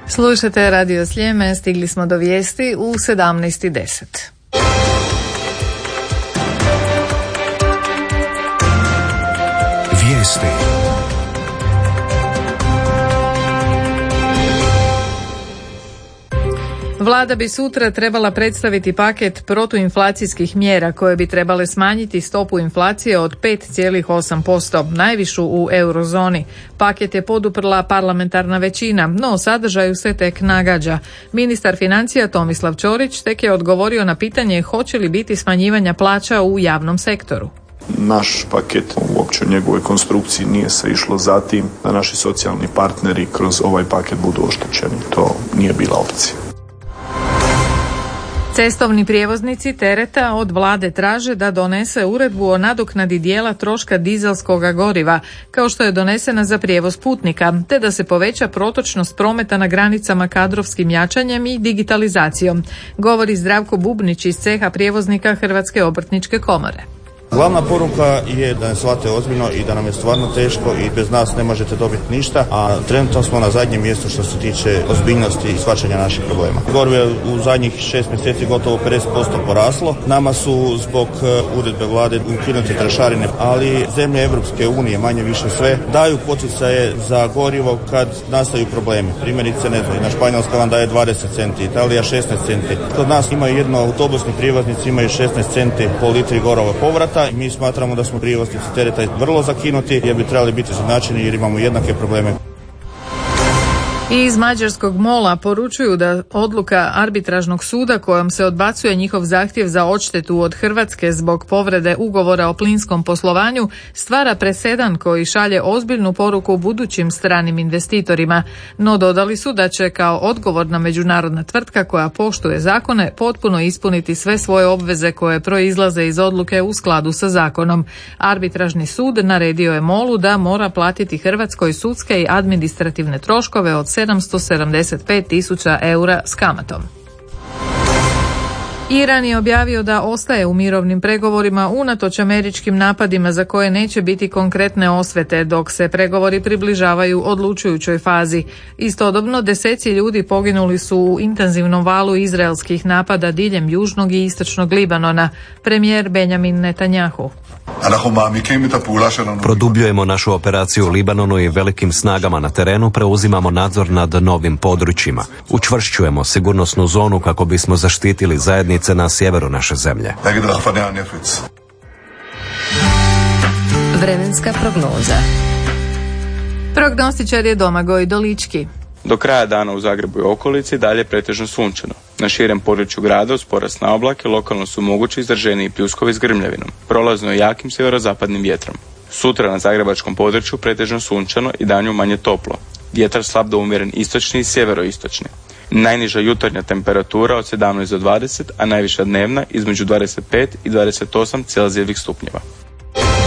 Slušajte Radio Sljeme, stigli smo do vijesti u 17:10. Vijesti. Vlada bi sutra trebala predstaviti paket protuinflacijskih mjera koje bi trebale smanjiti stopu inflacije od 5,8%, najvišu u eurozoni. Paket je poduprla parlamentarna većina, no o sadržaju se tek nagađa. Ministar financija Tomislav Ćorić tek je odgovorio na pitanje hoće li biti smanjivanja plaća u javnom sektoru. Naš paket uopće u njegovoj konstrukciji nije se išlo za tim da naši socijalni partneri kroz ovaj paket budu oštećeni. To nije bila opcija. Cestovni prijevoznici tereta od vlade traže da donese uredbu o nadoknadi dijela troška dizelskoga goriva, kao što je donesena za prijevoz putnika, te da se poveća protočnost prometa na granicama kadrovskim jačanjem i digitalizacijom, govori Zdravko Bubnić iz ceha prijevoznika Hrvatske obrtničke komore. Glavna poruka je da ne shvate ozbiljno i da nam je stvarno teško i bez nas ne možete dobiti ništa, a trenutno smo na zadnjem mjestu što se tiče ozbiljnosti i shvaćanja naših problema. Gorivo je u zadnjih 6 mjeseci gotovo 50% poraslo. Nama su zbog uredbe vlade ukinute trošarine, ali zemlje Europske unije, manje više sve, daju poticaje za gorivo kad nastaju problemi. Primjerice, ne znam, na Španjolska vam daje 20 centi, Italija 16 centi. Kod nas imaju jedno autobusni prijevoznici imaju 16 centi po litri goriva povrata. Mi smatramo da smo prijevoznici tereta vrlo zakinuti jer bi trebali biti izjednačeni jer imamo jednake probleme. I iz mađarskog MOL-a poručuju da odluka arbitražnog suda kojom se odbacuje njihov zahtjev za odštetu od Hrvatske zbog povrede ugovora o plinskom poslovanju stvara presedan koji šalje ozbiljnu poruku budućim stranim investitorima. No dodali su da će kao odgovorna međunarodna tvrtka koja poštuje zakone potpuno ispuniti sve svoje obveze koje proizlaze iz odluke u skladu sa zakonom. Arbitražni sud naredio je MOL-u da mora platiti Hrvatskoj sudske i administrativne troškove od 775.000 eura s kamatom. Iran je objavio da ostaje u mirovnim pregovorima unatoč američkim napadima za koje neće biti konkretne osvete dok se pregovori približavaju odlučujućoj fazi. Istodobno deseci ljudi poginuli su u intenzivnom valu izraelskih napada diljem južnog i istočnog Libanona. Premijer Benjamin Netanjahu. Produbljujemo našu operaciju u Libanonu i velikim snagama na terenu preuzimamo nadzor nad novim područjima. Učvršćujemo sigurnosnu zonu kako bismo zaštitili zajednice na sjeveru naše zemlje. Vremenska prognoza. Prognostičar je Domagoj Dolički. Do kraja dana u Zagrebu i okolici dalje pretežno sunčano. Na širem području grada uz porast na oblake lokalno su mogući izraženiji pljuskovi s grmljavinom, prolazno i jakim sjeverozapadnim vjetrom. Sutra na zagrebačkom području pretežno sunčano i danju manje toplo. Vjetar slab do umjeren istočni i sjeveroistočni. Najniža jutarnja temperatura od 17 do 20, a najviša dnevna između 25 i 28 celzijevih stupnjeva.